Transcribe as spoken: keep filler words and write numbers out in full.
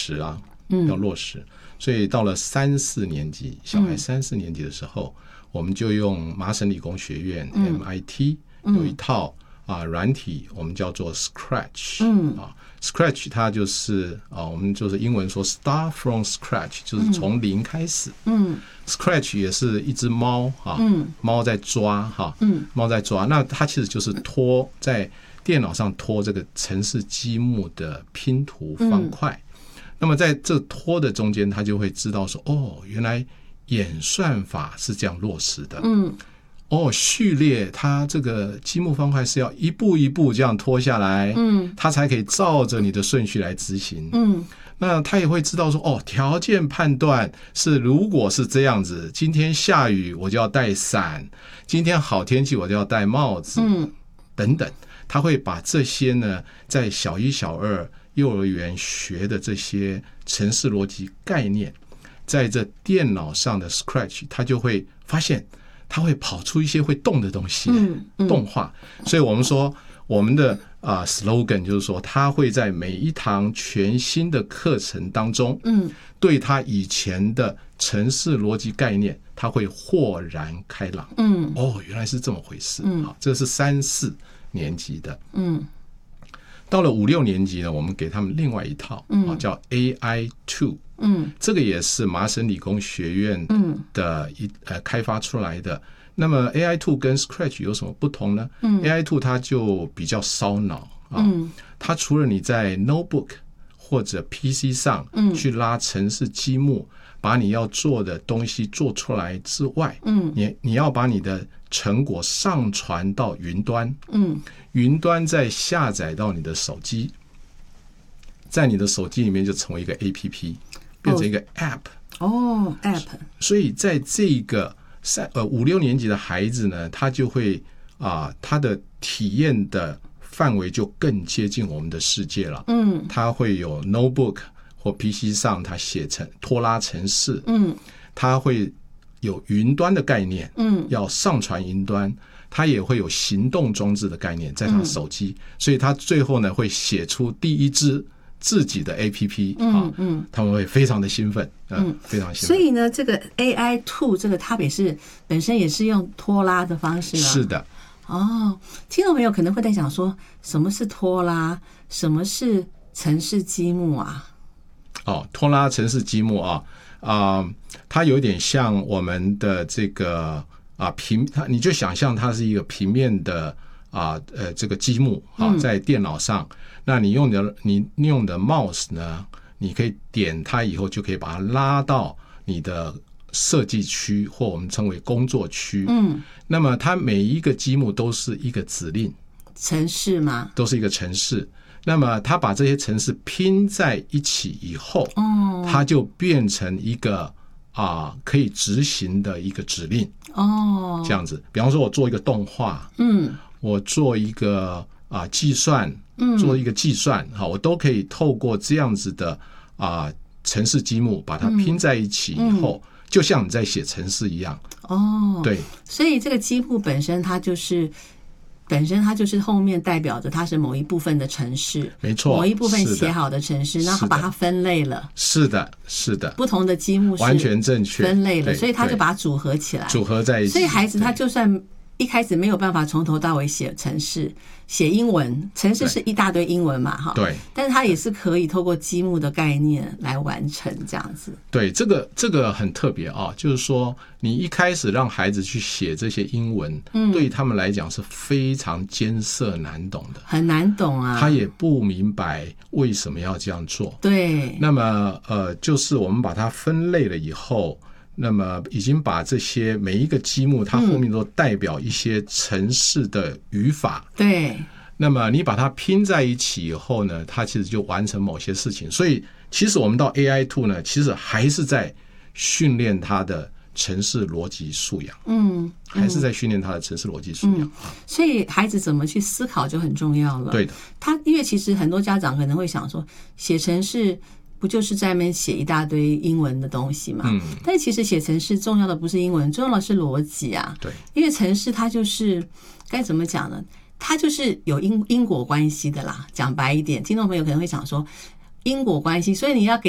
实啊，要落实。所以到了三四年级，小孩三四年级的时候，我们就用麻省理工学院 M I T 有一套啊软体，我们叫做 Scratch， 嗯啊 Scratch 它就是啊我们就是英文说 Start from Scratch， 就是从零开始。嗯 Scratch 也是一只猫啊，嗯，猫在抓哈，嗯，猫在抓，那它其实就是拖在电脑上拖这个程式积木的拼图方块。嗯，那么在这拖的中间，他就会知道说，哦，原来演算法是这样落实的。嗯，哦，序列它这个积木方块是要一步一步这样拖下来，嗯，它才可以照着你的顺序来执行。嗯，那他也会知道说，哦，条件判断是如果是这样子，今天下雨我就要带伞，今天好天气我就要戴帽子，嗯，等等，他会把这些呢，在小一、小二幼儿园学的这些程式逻辑概念，在这电脑上的 Scratch， 它就会发现它会跑出一些会动的东西，嗯嗯、动画。所以我们说我们的啊、呃、slogan 就是说，它会在每一堂全新的课程当中，嗯，对它以前的程式逻辑概念，它会豁然开朗。嗯，哦，原来是这么回事。嗯，好，这是三四年级的。嗯。到了五六年级呢，我们给他们另外一套，嗯，叫 A I 二，嗯，这个也是麻省理工学院的一呃开发出来的。那么 A I 二跟 Scratch 有什么不同呢？嗯 ，A I 二它就比较烧脑啊，嗯，它除了你在 notebook 或者 P C 上去拉程式积木，把你要做的东西做出来之外，嗯，你你要把你的成果上传到云端，嗯，云端再下载到你的手机，在你的手机里面就成为一个 A P P， 变成一个 App。哦 ，App。所以在这个三呃五六年级的孩子呢，他就会啊、呃，他的体验的范围就更接近我们的世界了。嗯，他会有 notebook 或 P C 上他写成拖拉程式，嗯，他会有云端的概念，嗯，要上传云端，他也会有行动装置的概念在他手机，嗯，所以他最后呢会写出第一支自己的 A P P， 嗯嗯，他们会非常的兴奋，嗯，非常兴奋。 所以呢，这个 A I 二这个它也是本身也是用拖拉的方式啊， 是的。 哦，听众朋友可能会在想说，什么是拖拉，什么是程式积木啊？ 哦，拖拉程式积木啊。啊、呃，它有点像我们的这个啊平，它你就想象它是一个平面的啊呃这个积木啊，在电脑上，嗯，那你用的你用的 mouse 呢，你可以点它以后就可以把它拉到你的设计区或我们称为工作区。嗯，那么它每一个积木都是一个指令程式吗？ 都是一个程式。那么他把这些程式拼在一起以后，哦，它就变成一个啊、呃、可以执行的一个指令。哦，这样子，比方说我做一个动画，嗯，我做一个啊、呃、计算，嗯，做一个计算，好，我都可以透过这样子的啊、呃、程式积木把它拼在一起以后，嗯，就像你在写程式一样。 哦， 对， 所以这个积木本身它就是。本身它就是后面代表着它是某一部分的程式， 没错， 某一部分写好的程式，然后把它分类了。 是的，是的， 不同的积木是完全正确分类了，所以他就把它组合起来， 组合在一起。 所以孩子他就算一开始没有办法从头到尾写程式，写英文，程式是一大堆英文嘛，哈， 对， 但是他也是可以透过积木的概念来完成这样子。 对，这个这个很特别啊，就是说你一开始让孩子去写这些英文，嗯，对他们来讲是非常艰涩难懂的， 很难懂啊， 他也不明白为什么要这样做。 对， 那么呃，就是我们把它分类了以后。那么已经把这些每一个积木，它后面都代表一些程式的语法。 嗯，对。 那么你把它拼在一起以后呢，它其实就完成某些事情。所以其实我们到 A I 二呢，其实还是在训练它的程式逻辑素养。嗯，还是在训练它的程式逻辑素养。 嗯，所以孩子怎么去思考就很重要了。 对的。 他因为其实很多家长可能会想说，写程式。不就是在那边写一大堆英文的东西嘛？嗯，但其实写程式重要的不是英文，重要的是逻辑啊。 对， 因为程式它就是该怎么讲呢？它就是有因因果关系的啦。讲白一点，听众朋友可能会想说因果关系，所以你要给